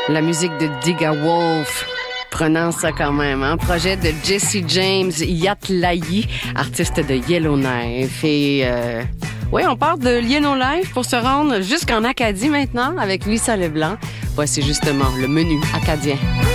La musique de Digga Wolf. Prenant ça quand même, hein? Projet de Jesse James Yatlayi, artiste de Yellowknife. Et oui, on part de Yellowknife pour se rendre jusqu'en Acadie maintenant avec Lisa Leblanc. Voici justement le menu acadien.